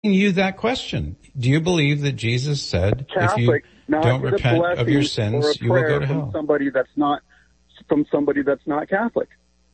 you that question. Do you believe that Jesus said, Catholic, if you don't repent of your sins, you will go to hell? From somebody that's not Catholic.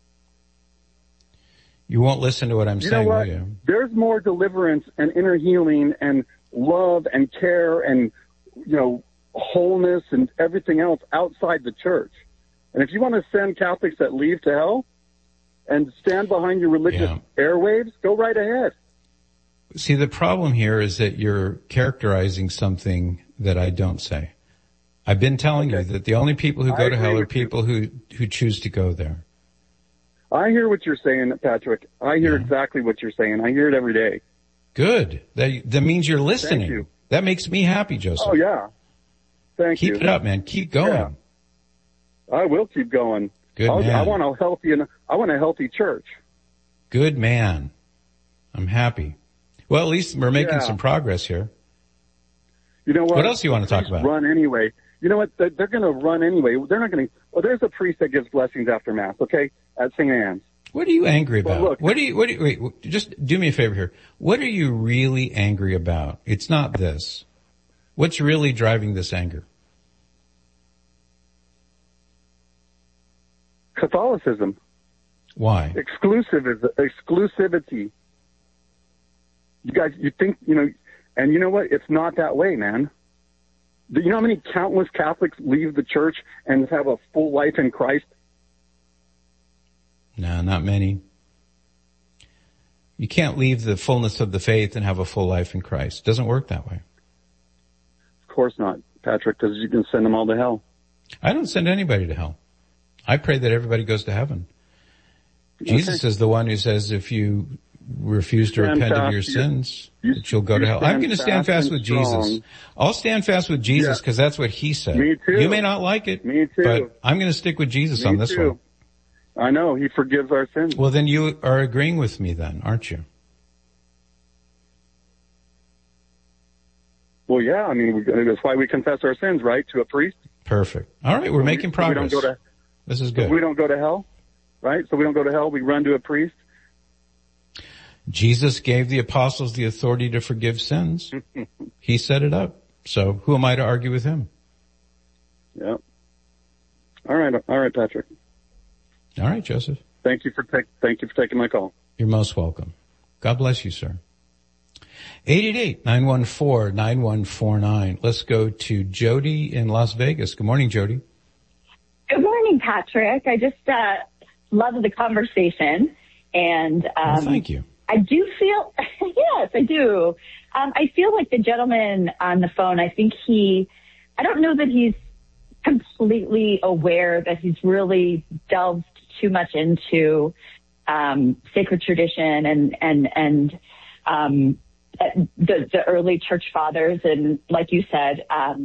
You won't listen to what I'm saying, will you? There's more deliverance and inner healing and love and care and, wholeness and everything else outside the church. And if you want to send Catholics that leave to hell and stand behind your religious airwaves, go right ahead. See, the problem here is that you're characterizing something that I don't say. I've been telling you that the only people who go to hell are people who choose to go there. I hear what you're saying, Patrick. I hear exactly what you're saying. I hear it every day. Good. That means you're listening. Thank you. That makes me happy, Joseph. Oh, yeah. Thank you. Keep it up, man. Keep going. Yeah. I will keep going. Good man. I want a healthy church. Good man. I'm happy. Well, at least we're making some progress here. You know what? What else do you want to talk about? Run anyway. You know what? They're going to run anyway. They're not going to. Well, there's a priest that gives blessings after Mass, okay, at St. Anne's. What are you angry about? Well, look, wait, just do me a favor here. What are you really angry about? It's not this. What's really driving this anger? Catholicism. Why? Exclusivity. You guys, you think, and you know what? It's not that way, man. Do you know how many countless Catholics leave the church and have a full life in Christ? No, not many. You can't leave the fullness of the faith and have a full life in Christ. It doesn't work that way. Of course not, Patrick, because you can send them all to hell. I don't send anybody to hell. I pray that everybody goes to heaven. Jesus is the one who says if you refuse to repent of your sins, that you'll go to hell. I'm going to stand fast with Jesus. I'll stand fast with Jesus because that's what he said. Me too. You may not like it, Me too. but I'm going to stick with Jesus on this one. I know. He forgives our sins. Well, then you are agreeing with me then, aren't you? Well, yeah. I mean, that's why we confess our sins, right, to a priest. Perfect. All right, we're making progress. This is good. We don't go to hell, right? So we don't go to hell. We run to a priest. Jesus gave the apostles the authority to forgive sins. He set it up. So who am I to argue with him? Yeah. All right, Patrick. All right, Joseph. Thank you for taking my call. You're most welcome. God bless you, sir. 888-914-9149. Let's go to Jody in Las Vegas. Good morning, Jody. Good morning, Patrick. I just love the conversation, and thank you. I do feel yes, I do. I feel like the gentleman on the phone. I don't know that he's completely aware that he's really delved too much into sacred tradition and the early church fathers, and like you said,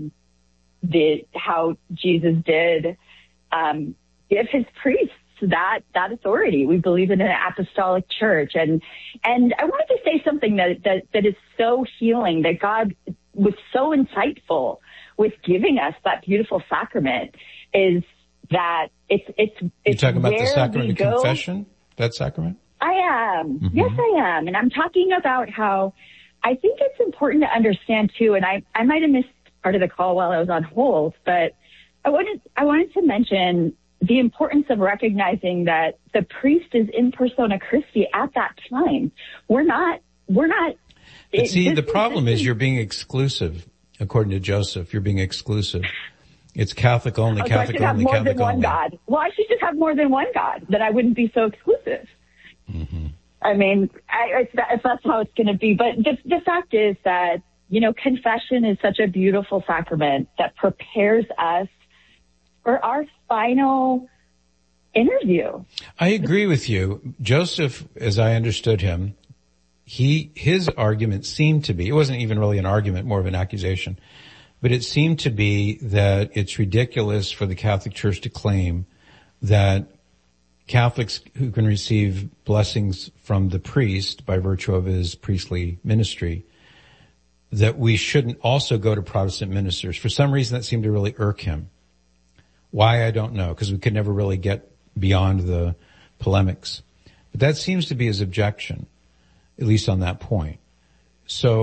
how Jesus did give his priests that authority. We believe in an apostolic church, and I wanted to say something that is so healing, that God was so insightful with giving us that beautiful sacrament, is that it's You're talking about the sacrament of confession? That sacrament? I am. Mm-hmm. Yes, I am. And I'm talking about how I think it's important to understand too, and I might have missed part of the call while I was on hold, but I wanted to mention the importance of recognizing that the priest is in persona Christi at that time. We're not. But see, the problem is you're being exclusive. According to Joseph, you're being exclusive. It's Catholic only, Catholic only, Catholic only. God. Well, I should just have more than one God, then I wouldn't be so exclusive. Mm-hmm. I mean, if that's how it's going to be. But the fact is that, confession is such a beautiful sacrament that prepares us for our final interview. I agree with you. Joseph, as I understood him, his argument seemed to be, it wasn't even really an argument, more of an accusation, but it seemed to be that it's ridiculous for the Catholic Church to claim that Catholics who can receive blessings from the priest by virtue of his priestly ministry, that we shouldn't also go to Protestant ministers. For some reason that seemed to really irk him. Why, I don't know, because we could never really get beyond the polemics. But that seems to be his objection, at least on that point. So